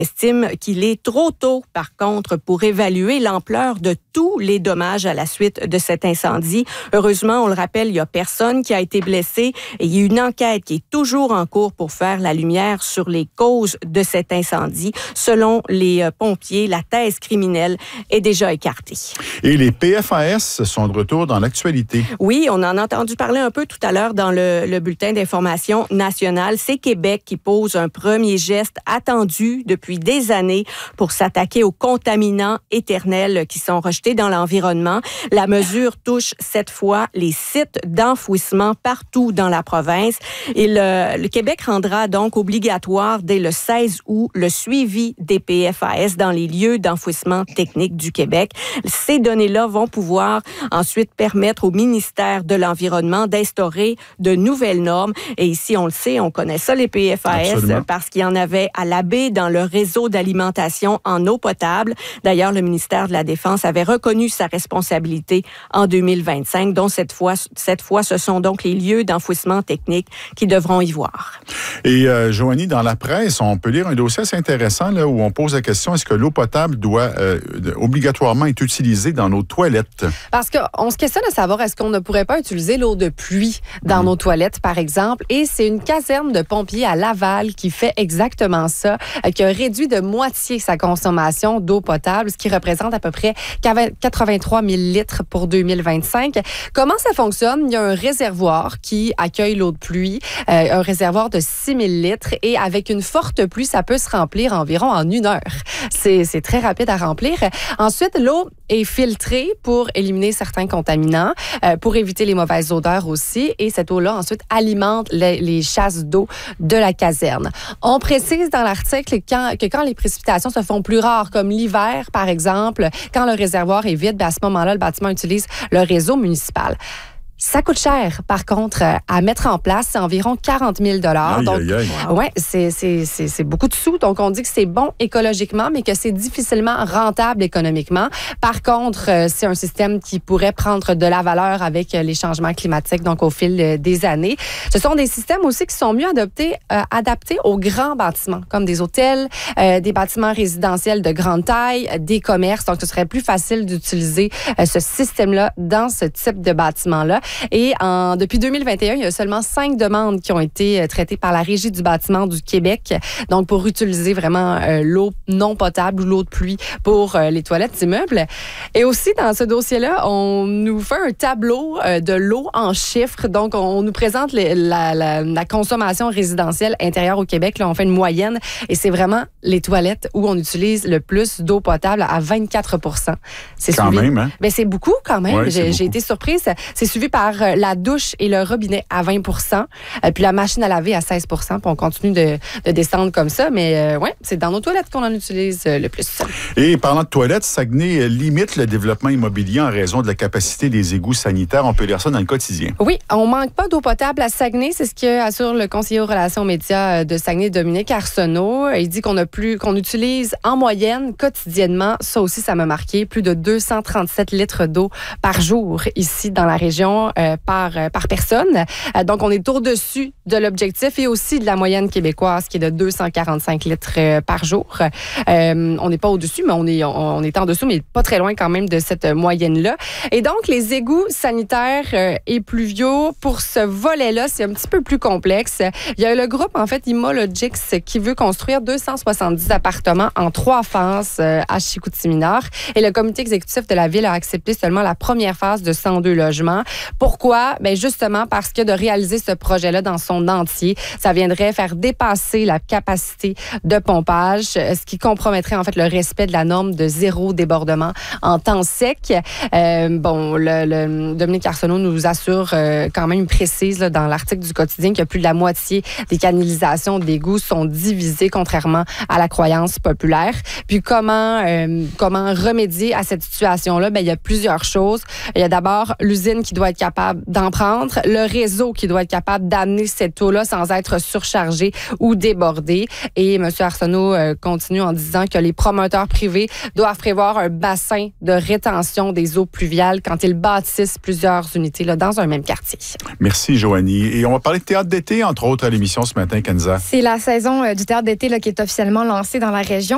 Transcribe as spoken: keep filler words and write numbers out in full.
estime qu'il est trop tôt, par contre, pour évaluer l'ampleur de tous les dommages à la suite de cet incendie. Heureusement, on le rappelle, il n'y a personne qui a été blessé et il y a une enquête qui est toujours en cours pour faire la lumière sur les causes de cet incendie. Selon les pompiers, la thèse criminelle est déjà écartée. Et les P F A S sont de retour dans l'actualité. Oui, on en a entendu parler un peu tout à l'heure dans le, le bulletin d'information nationale. C'est Québec qui pose un premier geste attendu depuis des années pour s'attaquer aux contaminants éternels qui sont rejetés dans l'environnement. La mesure touche cette fois les sites d'enfouissement partout dans la province. Et le, le Québec rendra donc obligatoire dès le seize août le suivi des P F A S dans les lieux d'enfouissement technique du Québec. Ces données-là vont pouvoir ensuite permettre au ministère de l'Environnement d'instaurer de nouvelles normes. Et ici, on le sait, on connaît ça, les P F A S, Absolument. Parce qu'il y en avait à la baie dans le réseau d'alimentation en eau potable. D'ailleurs, le ministère de la Défense avait reconnu sa responsabilité en deux mille vingt-cinq, dont cette fois, cette fois, ce sont donc les lieux d'enfouissement technique qui devront y voir. Et euh, Joanie, dans la presse, on peut lire un dossier assez intéressant là, où on pose la question, est-ce que l'eau potable doit euh, obligatoirement être utilisée dans nos toilettes? Parce qu'on se questionne à savoir, est-ce qu'on ne pourrait pas utiliser l'eau de pluie dans mmh. nos toilettes, par exemple? Et c'est une caserne de pompiers à Laval qui fait exactement ça, euh, qui a réduit de moitié sa consommation d'eau potable, ce qui représente à peu près quatre-vingt-trois mille litres pour deux mille vingt-cinq. Comment ça fonctionne? Il y a un réservoir qui accueille l'eau de pluie, euh, un réservoir de six mille litres, et avec une forte pluie, ça peut se remplir environ en une heure. C'est, c'est très rapide à remplir. Ensuite, l'eau est filtrée pour éliminer certains contaminants, euh, pour éviter les mauvaises odeurs aussi, et cette eau-là, ensuite, alimente les, les chasses d'eau de la caserne. On précise dans l'article quand, que quand les précipitations se font plus rares, comme l'hiver, par exemple, quand le réservoir est vide, bien à ce moment-là, le bâtiment utilise le réseau municipal. Ça coûte cher, par contre, à mettre en place. C'est environ quarante mille dollars. Aïe, donc, aïe, aïe. ouais, c'est, c'est, c'est, c'est beaucoup de sous. Donc, on dit que c'est bon écologiquement, mais que c'est difficilement rentable économiquement. Par contre, c'est un système qui pourrait prendre de la valeur avec les changements climatiques, donc au fil des années. Ce sont des systèmes aussi qui sont mieux adoptés, euh, adaptés aux grands bâtiments, comme des hôtels, euh, des bâtiments résidentiels de grande taille, des commerces. Donc, ce serait plus facile d'utiliser euh, ce système-là dans ce type de bâtiment-là. Et en, depuis deux mille vingt et un, il y a seulement cinq demandes qui ont été traitées par la Régie du bâtiment du Québec, donc pour utiliser vraiment euh, l'eau non potable ou l'eau de pluie pour euh, les toilettes d'immeubles. Et aussi, dans ce dossier-là, on nous fait un tableau euh, de l'eau en chiffres. Donc, on nous présente les, la, la, la consommation résidentielle intérieure au Québec. Là, on fait une moyenne et c'est vraiment les toilettes où on utilise le plus d'eau potable à vingt-quatre pour cent. C'est quand suivi, même, hein? Ben, c'est beaucoup quand même. Ouais, j'ai, j'ai été surprise. C'est suivi par la douche et le robinet à vingt pour cent, euh, puis la machine à laver à seize pour cent, puis on continue de, de descendre comme ça, mais euh, ouais, c'est dans nos toilettes qu'on en utilise euh, le plus. Et parlant de toilettes, Saguenay limite le développement immobilier en raison de la capacité des égouts sanitaires. On peut lire ça dans le quotidien. Oui, on manque pas d'eau potable à Saguenay, c'est ce que assure le conseiller aux relations médias de Saguenay, Dominique Arsenault. Il dit qu'on a plus, qu'on utilise en moyenne quotidiennement, ça aussi ça m'a marqué, plus de deux cent trente-sept litres d'eau par jour ici dans la région. Euh, par, euh, par personne. Euh, donc, on est au-dessus de l'objectif et aussi de la moyenne québécoise qui est de deux cent quarante-cinq litres euh, par jour. Euh, on n'est pas au-dessus, mais on est, on, on est en dessous, mais pas très loin quand même de cette moyenne-là. Et donc, les égouts sanitaires euh, et pluviaux, pour ce volet-là, c'est un petit peu plus complexe. Il y a le groupe, en fait, Imologix, qui veut construire deux cent soixante-dix appartements en trois phases euh, à Chicoutimi-Nord. Et le comité exécutif de la ville a accepté seulement la première phase de cent deux logements. Pourquoi? Bien, justement parce que de réaliser ce projet-là dans son entier, ça viendrait faire dépasser la capacité de pompage, ce qui compromettrait en fait le respect de la norme de zéro débordement en temps sec. Euh, bon, le, le Dominique Arsenault nous assure euh, quand même, précise là, dans l'article du quotidien que plus de la moitié des canalisations d'égouts sont divisées, contrairement à la croyance populaire. Puis comment, euh, comment remédier à cette situation-là? Bien, il y a plusieurs choses. Il y a d'abord l'usine qui doit être capable d'en prendre, le réseau qui doit être capable d'amener cette eau-là sans être surchargé ou débordé. Et M. Arsenault euh, continue en disant que les promoteurs privés doivent prévoir un bassin de rétention des eaux pluviales quand ils bâtissent plusieurs unités là, dans un même quartier. Merci, Joanie. Et on va parler de théâtre d'été, entre autres, à l'émission ce matin, Kenza. C'est la saison euh, du théâtre d'été là, qui est officiellement lancée dans la région.